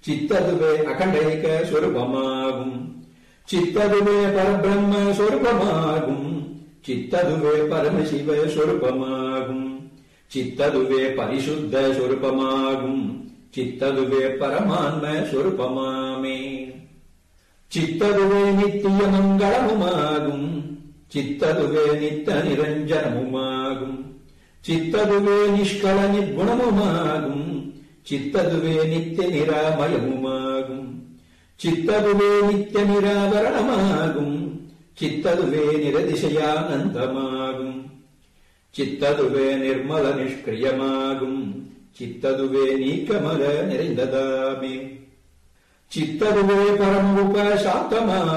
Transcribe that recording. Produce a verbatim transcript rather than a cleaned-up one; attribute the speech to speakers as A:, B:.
A: சித்ததுவே அகண்டைக சொரூபமாகும். சித்ததுவே பரபிரம்ம சொரூபமாகும். சித்ததுவே பரமசிவ சொரூபமாகும். சித்ததுவே பரிசுத்த சொரூபமாகும். சித்ததுவே பரமான்ம சொரூபமாமே. சித்ததுவே நித்திய மங்களமுமாகும். சித்ததுவே நித்த நிரஞ்சனமுமாகும். சித்ததுவே நிஷ்கல நிர்குணமுமாகும். சித்ததுவே நித்திய நிராமயமுமாகும். சித்ததுவே நித்திய நிராவரணமாகும். சித்ததுவே நிரதிசயானந்தமாகும். சித்ததுவே நிர்மல நிஷ்கிரியமாகும். சித்ததுவே நீக்கமல நிறைந்ததாமே. சித்ததுவே பரம உபசாந்தமாகும்.